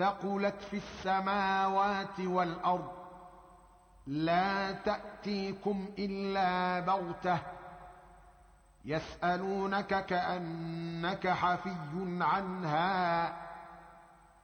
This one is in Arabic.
ثقلت في السماوات والأرض لا تأتيكم إلا بغتة يسألونك كأنك حفي عنها